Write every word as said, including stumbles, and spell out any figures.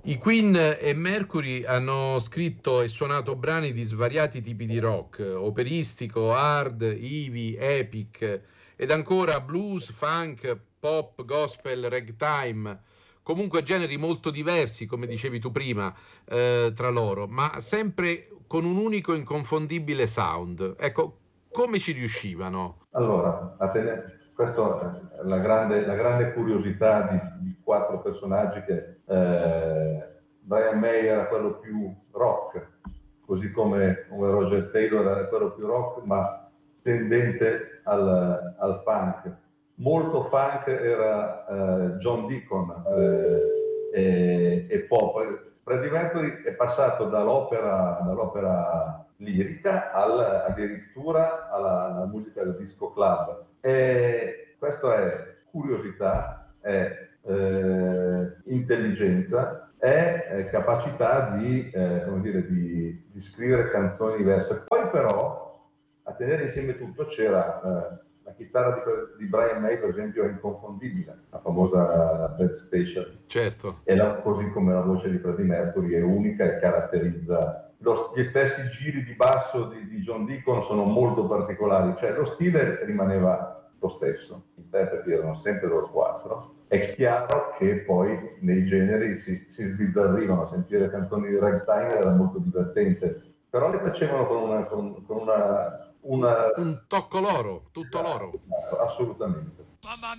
I Queen e Mercury hanno scritto e suonato brani di svariati tipi di rock, operistico, hard, heavy, epic, ed ancora blues, funk, pop, gospel, ragtime, comunque generi molto diversi, come dicevi tu prima, eh, tra loro, ma sempre con un unico inconfondibile sound. Ecco, come ci riuscivano? Allora, a tenere, questa è la grande, la grande curiosità di, di quattro personaggi che eh, Brian May era quello più rock, così come, come Roger Taylor era quello più rock, ma tendente al, al funk. Molto funk era eh, John Deacon eh, e, e pop. Freddie Mercury è passato dall'opera, dall'opera lirica al, addirittura alla, alla musica del disco club. E questo è curiosità, è eh, intelligenza, è eh, capacità di, eh, come dire, di, di scrivere canzoni diverse. Poi però a tenere insieme tutto c'era eh, la chitarra di, di Brian May, per esempio, è inconfondibile, la famosa Bad Special. Certo. E la, così come la voce di Freddie Mercury è unica e caratterizza lo, gli stessi giri di basso di, di John Deacon sono molto particolari, cioè lo stile rimaneva lo stesso, gli interpreti erano sempre loro quattro. È chiaro che poi nei generi si, si sbizzarrivano, sentire canzoni di ragtime era molto divertente, però le facevano con una, con, con una, una... Un tocco loro, tutto loro. Assolutamente. Mamma